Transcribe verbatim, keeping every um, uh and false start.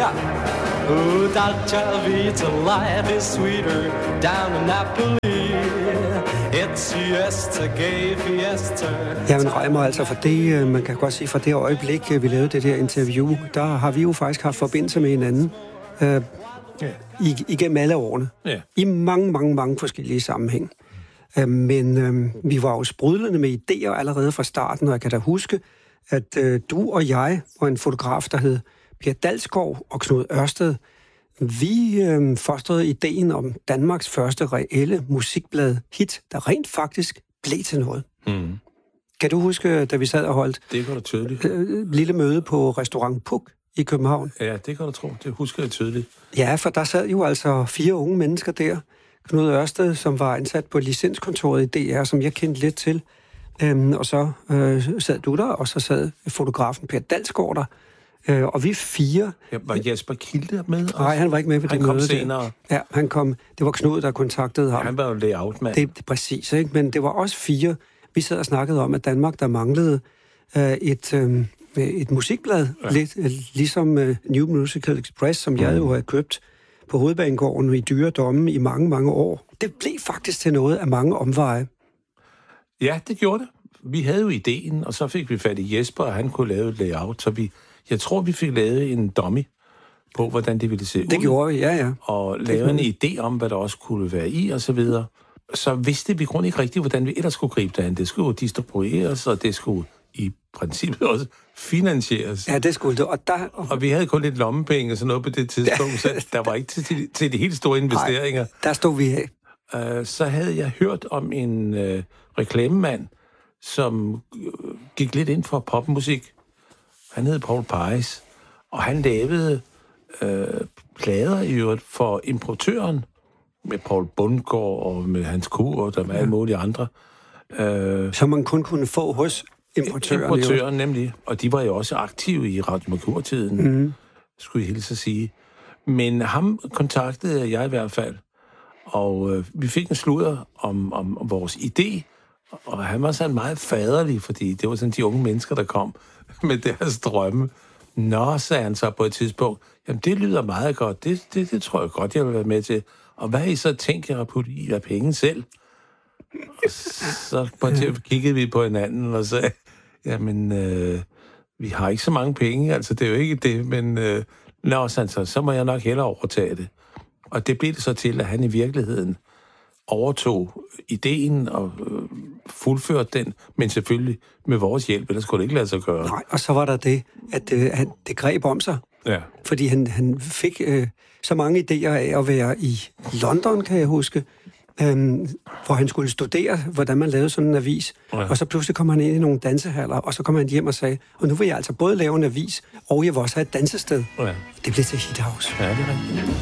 Oh, dolce vita, life is sweeter down in Napoli. It's siesta, gay fiesta. Jamen Reimer, altså for det, man kan godt sige, fra det øjeblik, vi lavede det der interview, der har vi jo faktisk haft forbindelse med hinanden øh, yeah. igennem alle årene. Yeah. I mange, mange, mange forskellige sammenhæng. Øh, men øh, vi var jo sprudlende med idéer allerede fra starten, og jeg kan da huske, at øh, du og jeg og en fotograf, der hed Per Dalsgaard og Knud Ørsted, vi øh, fostrede ideen om Danmarks første reelle musikblad hit, der rent faktisk blev til noget. Mm. Kan du huske, da vi sad og holdt det kan du tydeligt. Øh, lille møde på Restaurant Puk i København? Ja, det kan du tro. Det husker jeg tydeligt. Ja, for der sad jo altså fire unge mennesker der. Knud Ørsted, som var ansat på licenskontoret i D R, som jeg kendte lidt til. Øhm, og så øh, sad du der, og så sad fotografen Per Dalsgaard der. Øh, og vi fire... Ja, var Jesper Kilde med? Nej, han var ikke med på det møde. Han kom senere. Der. Ja, han kom... Det var Knud, der kontaktede ham. Ja, han var jo layout-mand. Det, det præcis, ikke? Men det var også fire. Vi sad og snakkede om, at Danmark, der manglede øh, et, øh, et musikblad, ja. lidt øh, ligesom øh, New Musical Express, som mm. jeg jo havde købt på Hovedbanegården i dyre domme i mange, mange år. Det blev faktisk til noget af mange omveje. Ja, det gjorde det. Vi havde jo ideen, og så fik vi fat i Jesper, og han kunne lave et layout, så vi... Jeg tror, vi fik lavet en dummy på, hvordan det ville se ud. Det gjorde vi, ja, ja. Og lavet en idé om, hvad der også kunne være i, og så videre. Så vidste vi grund ikke rigtigt, hvordan vi ellers skulle gribe det an. Det skulle jo distribueres, og det skulle i princippet også finansieres. Ja, det skulle det. Og, der... og vi havde kun lidt lommepenge og sådan noget på det tidspunkt, så der var ikke til, til, til de helt store investeringer. Nej, der stod vi af. Uh, så havde jeg hørt om en uh, reklamemand, som uh, gik lidt ind for popmusik. Han hed Paul Paris, og han lavede øh, plader i øvrigt for importøren, med Paul Bundgaard og med Hans Kur og der var alle mulige andre. Øh, Som man kun kunne få hos importøren. Importøren nemlig, og de var jo også aktive i Radio Merkur-tiden, mm. skulle jeg hilse at sige. Men ham kontaktede jeg i hvert fald, og øh, vi fik en sludder om, om, om vores idé, og han var sådan meget faderlig, fordi det var sådan de unge mennesker, der kom med deres drømme. Nå, sagde han så på et tidspunkt, jamen det lyder meget godt, det, det, det tror jeg godt, jeg vil være med til. Og hvad har I så tænkt jer at putte i af penge selv? Og så kiggede vi på hinanden og sagde, jamen, øh, vi har ikke så mange penge, altså det er jo ikke det, men øh, nå, så, så må jeg nok hellere overtage det. Og det blev det så til, at han i virkeligheden overtog ideen og øh, fuldførte den, men selvfølgelig med vores hjælp, ellers kunne det ikke lade sig gøre. Nej, og så var der det, at øh, han, det greb om sig. Ja. Fordi han, han fik øh, så mange idéer af at være i London, kan jeg huske, øh, hvor han skulle studere, hvordan man lavede sådan en avis. Ja. Og så pludselig kom han ind i nogle dansehaller, og så kom han hjem og sagde, og nu vil jeg altså både lave en avis, og jeg vil også have et dansested. Ja. Det blev til Hit House. Ja, det er rigtigt.